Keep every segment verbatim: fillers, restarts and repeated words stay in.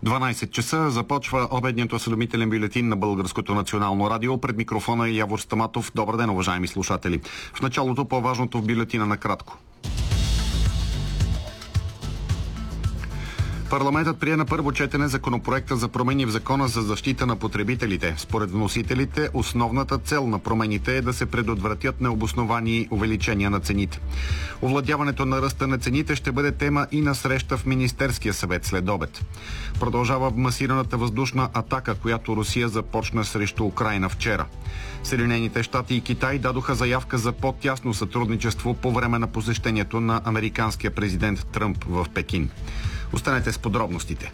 дванайсет часа започва обедният осведомителен бюлетин на Българското национално радио. Пред микрофона е Явор Стаматов. Добър ден, уважаеми слушатели. В началото по-важното в бюлетина накратко. Парламентът прие на първо четене законопроекта за промени в Закона за защита на потребителите. Според вносителите, основната цел на промените е да се предотвратят необосновани увеличения на цените. Овладяването на ръста на цените ще бъде тема и на среща в Министерския съвет след обед. Продължава масираната въздушна атака, която Русия започна срещу Украйна вчера. Съединените щати и Китай дадоха заявка за по-тясно сътрудничество по време на посещението на американския президент Тръмп в Пекин. Останете с подробностите.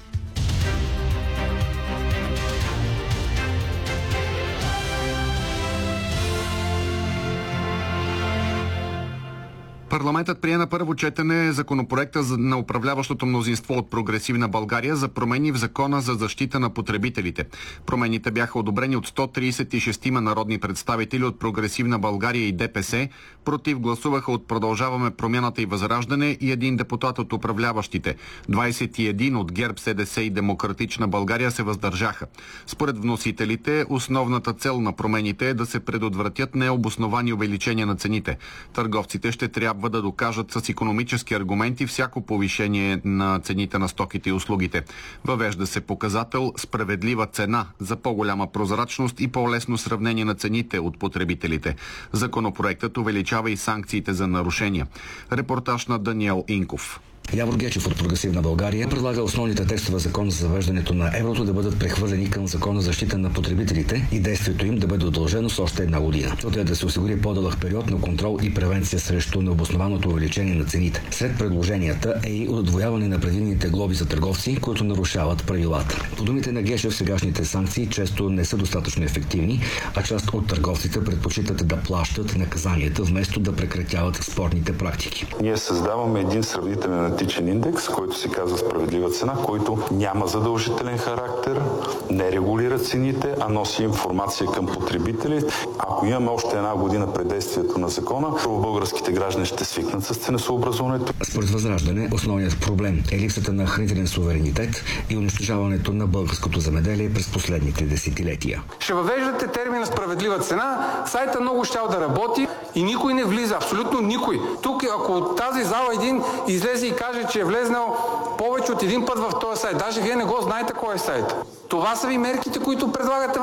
Парламентът прие на първо четене законопроекта на управляващото мнозинство от Прогресивна България за промени в Закона за защита на потребителите. Промените бяха одобрени от сто трийсет и шест народни представители от Прогресивна България и ДПС, против гласуваха от Продължаваме промяната и Възраждане и един депутат от управляващите. двайсет и един от ГЕРБ, СДС и Демократична България се въздържаха. Според вносителите, основната цел на промените е да се предотвратят необосновани увеличения на цените. Търговците ще трябва да докажат с икономически аргументи всяко повишение на цените на стоките и услугите. Въвежда се показател справедлива цена за по-голяма прозрачност и по-лесно сравнение на цените от потребителите. Законопроектът увеличава и санкциите за нарушения. Репортаж на Даниел Инков. Явор Гечев от Прогресивна България предлага основните текстове в Закона за завеждането на еврото да бъдат прехвърлени към Закона за защита на потребителите и действието им да бъде удължено с още една година. Целта е да се осигури по-дълъг период на контрол и превенция срещу необоснованото увеличение на цените. Сред предложенията е и удвояване на предвидените глоби за търговци, които нарушават правилата. По думите на Гешев, сегашните санкции често не са достатъчно ефективни, а част от търговците предпочитат да плащат наказанията, вместо да прекратяват спорните практики. Ние създаваме един сравнителен етичен индекс, който се казва справедлива цена, който няма задължителен характер, не регулира цените, а носи информация към потребители. Ако имаме още една година пред действието на закона, българските граждани ще свикнат с ценосъобразуването. Според Възраждане, основният проблем е липсата на хранителен суверенитет и унищожаването на българското земеделие през последните десетилетия. Ще въвеждате термина справедлива цена, сайта много щял да работи и никой не влиза, абсолютно никой. Тук, ако от тази зала един излезе и каже, че е влезнал повече от един път в този сайт, даже вие не го знаете кой е сайт. Това са ви мерките, които предлагате